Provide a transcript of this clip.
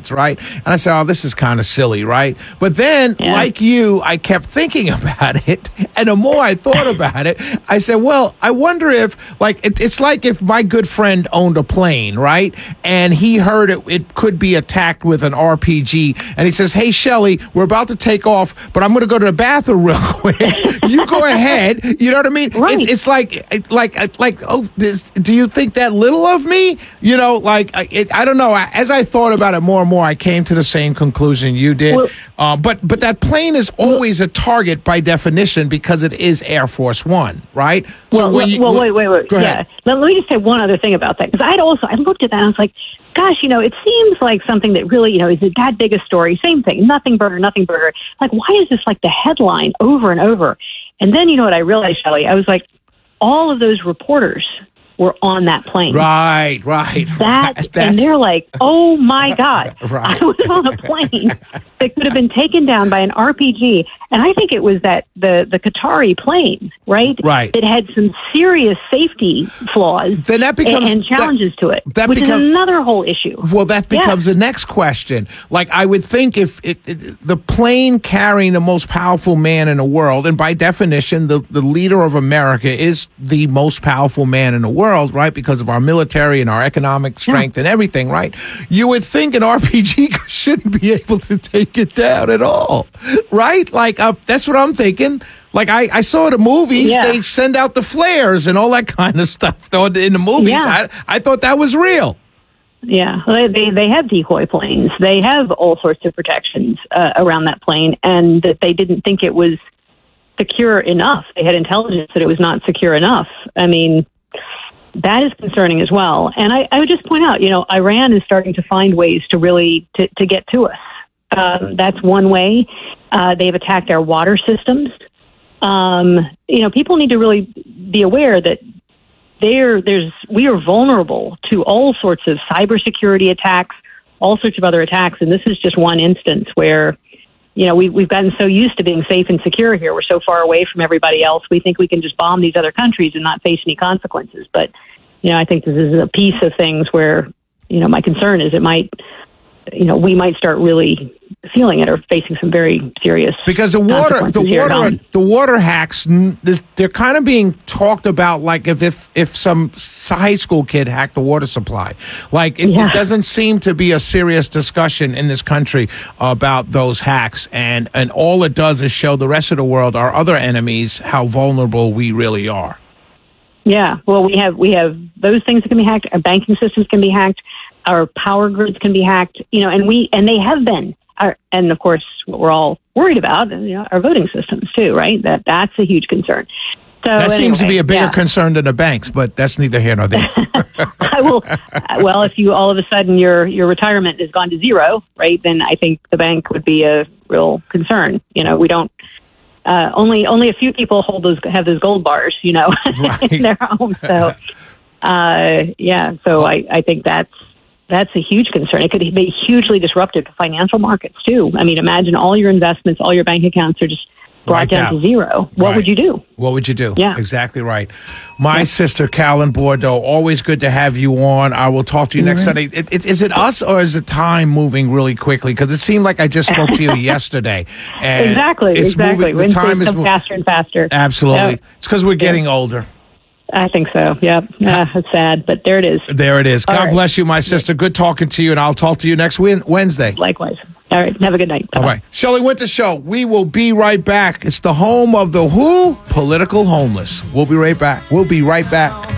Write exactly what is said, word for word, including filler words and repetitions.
sides, right? And I said, oh, this is kind of silly, right? But then, Yeah. like you, I kept thinking about it. And the more I thought about it, I said, well, I wonder if, like, it, it's like if my good friend owned a plane, right? And he heard it, it could be attacked with an R P G. And he says, hey, Shelley, we're about to take off, but I'm going to go to the bathroom real quick. You go ahead. You know what I mean? Right. It's, it's like, like, like, oh, this, do you think that little of me? You know, like, it, I don't know. As I thought about it more and more, I came to the same conclusion you did. Well, uh, but, but that plane is always a target by definition because it is Air Force One, right? Well, when you- well, wait, wait, wait. Go Yeah. ahead. Let, let me just say one other thing about that. Because I'd also, I looked at that and I was like, gosh, you know, it seems like something that really, you know, is that big a story. Same thing. Nothing burger, nothing burger. Like, why is this like the headline over and over? And then, you know what I realized, Shelley? I was like, all of those reporters were on that plane. Right, right. That, right. and they're like, oh my God, Right. I was on a plane that could have been taken down by an R P G. And I think it was that the, the Qatari plane, right? Right. It had some serious safety flaws Then that becomes- and, and challenges that- to it, that which becomes- is another whole issue. Well, that Yeah. becomes the next question. Like, I would think if it, it, the plane carrying the most powerful man in the world, and by definition, the, the leader of America is the most powerful man in the world, right? Because of our military and our economic strength and everything, right? You would think an R P G shouldn't be able to take it down at all, right? Like, uh, that's what I'm thinking. Like, I, I saw the movies, Yeah. they send out the flares and all that kind of stuff though, in the movies. Yeah. I, I thought that was real. Yeah, they they they have decoy planes. They have all sorts of protections uh, around that plane, and that they didn't think it was secure enough. They had intelligence that it was not secure enough. I mean, that is concerning as well. And I, I would just point out, you know, Iran is starting to find ways to really to, to get to us. Um, that's one way. Uh, they've attacked our water systems. Um, you know, people need to really be aware that there, there's we are vulnerable to all sorts of cybersecurity attacks, all sorts of other attacks, and this is just one instance where, you know, we, we've gotten so used to being safe and secure here. We're so far away from everybody else. We think we can just bomb these other countries and not face any consequences. But, you know, I think this is a piece of things where, you know, my concern is it might, you know, we might start really feeling it or facing some very serious because the water, the consequences here at water, home. the water hacks, n- they're kind of being talked about like if if, if some high school kid hacked the water supply. Like it, Yeah. it doesn't seem to be a serious discussion in this country about those hacks, and and all it does is show the rest of the world, our other enemies, how vulnerable we really are. Yeah, well, we have we have those things that can be hacked. Our banking systems can be hacked. Our power grids can be hacked. You know, and we and they have been. Our, and of course, what we're all worried about, you know, our voting systems too, right? That that's a huge concern. So That seems to anyway, be a bigger yeah. concern than the banks, but that's neither here nor there. I will. Well, if you all of a sudden your your retirement has gone to zero, right? Then I think the bank would be a real concern. You know, we don't. Uh, only only a few people hold those have those gold bars, you know, Right. in their home. So, uh, yeah. So I, I think that's that's a huge concern. It could be hugely disruptive to financial markets too. I mean, imagine all your investments, all your bank accounts are just brought Wiped down out. to zero. What Right. would you do? What would you do? Yeah. Exactly right. My sister, Carolyn Bordeaux, always good to have you on. I will talk to you next Sunday. It, it, is it us or is it time moving really quickly? Because it seemed like I just spoke to you yesterday. And Exactly, it's exactly. Moving, the Wednesdays time is come mo- faster and faster. Absolutely. Yep. It's because we're getting older. I think so. Yep. Uh, it's sad, but there it is. There it is. All God right. bless you, my sister. Good talking to you, and I'll talk to you next Wed- Wednesday. Likewise. All right. Have a good night. All right. Shelley Winter Show. We will be right back. It's the home of the who? Political homeless. We'll be right back. We'll be right back.